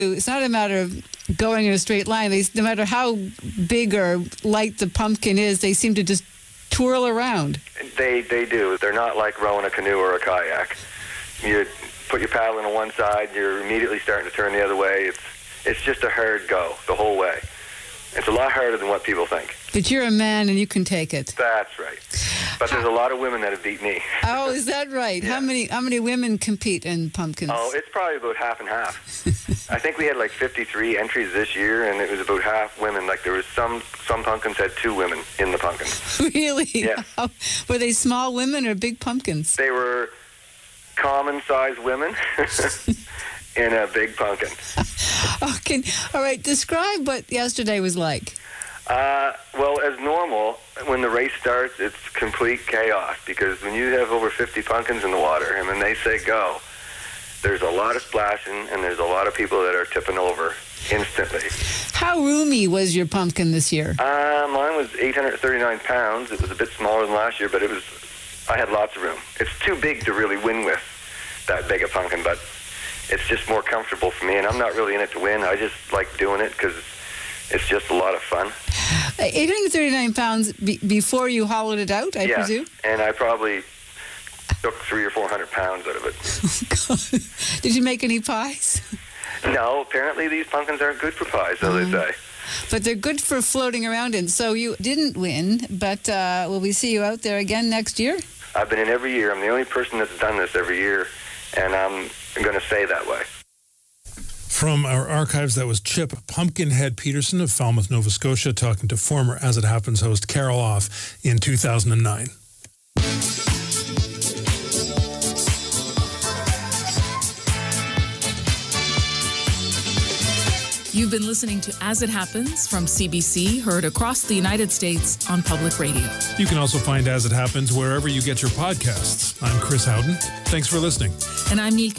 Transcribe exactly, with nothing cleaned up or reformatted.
It's not a matter of going in a straight line. They, no matter how big or light the pumpkin is, they seem to just twirl around. They they do. They're not like rowing a canoe or a kayak. You put your paddle on one side, you're immediately starting to turn the other way. It's it's just a hard go the whole way. It's a lot harder than what people think. But you're a man and you can take it. That's right. But there's a lot of women that have beat me. Oh, is that right? Yeah. How many how many women compete in pumpkins? Oh, it's probably about half and half. I think we had like fifty-three entries this year, and it was about half women. Like there was some some pumpkins had two women in the pumpkin. Really? Yeah. Wow. Were they small women or big pumpkins? They were common-sized women in a big pumpkin. Okay. All right. Describe what yesterday was like. Uh, well, as normal, when the race starts, it's complete chaos because when you have over fifty pumpkins in the water and when they say go, there's a lot of splashing and there's a lot of people that are tipping over instantly. How roomy was your pumpkin this year? Uh, mine was eight hundred thirty-nine pounds. It was a bit smaller than last year, but it was. I had lots of room. It's too big to really win with that big a pumpkin, but it's just more comfortable for me, and I'm not really in it to win. I just like doing it because it's just a lot of fun. eight hundred thirty-nine pounds be- before you hollowed it out, I yeah, presume? And I probably took three or four hundred pounds out of it. Did you make any pies? No, apparently these pumpkins aren't good for pies, so Mm. they say. But they're good for floating around in. So you didn't win, but uh, will we see you out there again next year? I've been in every year. I'm the only person that's done this every year, and I'm going to stay that way. From our archives, that was Chip Pumpkinhead Peterson of Falmouth, Nova Scotia, talking to former As It Happens host Carol Off in two thousand nine. You've been listening to As It Happens from C B C, heard across the United States on public radio. You can also find As It Happens wherever you get your podcasts. I'm Chris Howden. Thanks for listening. And I'm Neil